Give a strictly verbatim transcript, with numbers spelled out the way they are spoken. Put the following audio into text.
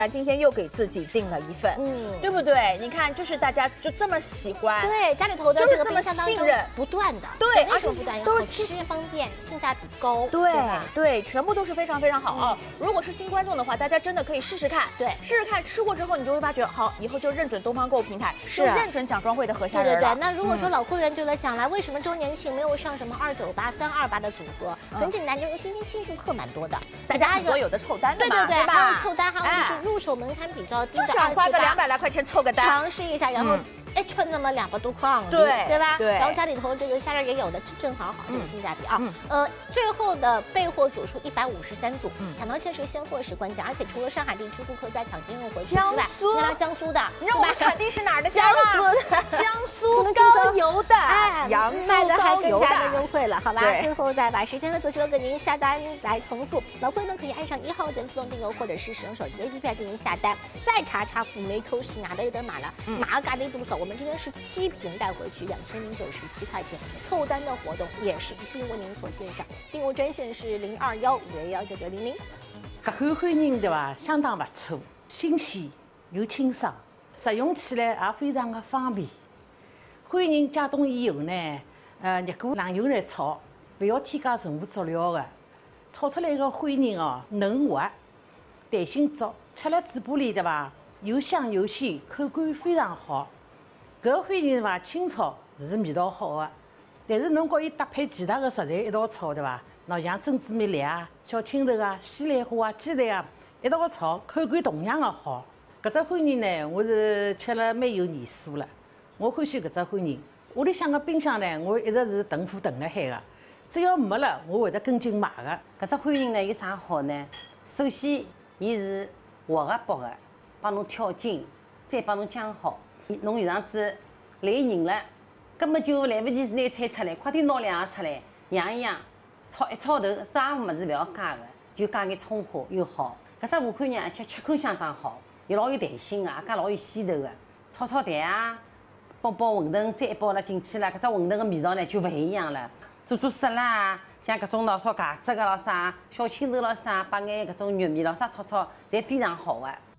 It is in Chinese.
今天又给自己订了一份，嗯，对不对？你看，就是大家就这么喜欢， 对，家里头的这个冰箱当中不断的， 对， 而且不断都是吃方便，性价比高， 对对，全部都是非常非常好啊！如果是新观众的话，大家真的可以试试看，对，试试看，吃过之后你就会发觉，好，以后就认准东方购物平台，就认准蒋庄会的核心人了。 对对对，那如果说老会员就来想来，为什么周年庆没有上什么二九八、三二八的组合？很简单，就是今天新顾客蛮多的， 大家很多有的凑单的嘛， 对对对， 还有凑单，还有就是入手门槛比较低的， 就想花个两百来块钱凑个单， 尝试一下，然后。哎，穿那么两百多块港币， 对对吧？ 对。 然后家里头这个下边也有的，正好好这个性价比啊。嗯。呃，最后的备货组数一百五十三组，抢到限时现货是关键，而且除了上海地区顾客在抢先用回去之外，那来江苏的， 你知道我们产地是哪儿的？ 江苏的， 江苏高邮的， 哎， 扬州高邮的， 更优惠了，好吧？最后再把时间和组数给您下单来重塑。老会呢可以按上一号键自动订购，或者是使用手机 A P P 来进行下单，再查查赴美口是哪的有得买了，哪个的不错。我们今天是七。七瓶带回去两千零九十七块钱，凑单的活动也是一并为您所线上。订购专线是零二幺五幺幺九九零零。 搿款欢迎对伐？相当不错，新鲜又清爽，食用起来也非常的方便。欢迎解冻以后呢，呃，热锅冷油来炒，不要添加任何佐料的，炒出来的欢迎哦，嫩滑，弹性足，吃了嘴巴里对伐？又香又鲜，口感非常好。搿个欢迎伐，清炒是味道好的，但是侬和伊搭配其他的食材一道炒，对伐？喏，像珍珠米粒啊、小青头啊、西兰花啊、鸡蛋啊一道炒，口感同样的好。搿只欢迎呢，我是吃了蛮有年数了，我欢喜搿只欢迎。屋里向个冰箱呢，我一直是囤货囤辣海个，只要没了，我会得跟进买个。 搿只欢迎呢有啥好呢？首先，伊是活个剥个，帮侬挑筋，再帮侬浆好。侬有场子来人了，根本就来不及拿菜出来，快点拿两个出来，养一养，炒一炒头，啥物事不要加的，就加眼葱花又好。搿只武汉人而且吃口相当好，又老有弹性个，也老有鲜头个。炒炒蛋啊，包包馄饨，再一包了进去了，搿只馄饨个味道呢就勿一样了。做做沙拉啊，像搿种喏炒茄子个咾啥，小青头咾啥，把眼搿种肉米咾啥炒炒，侪非常好个。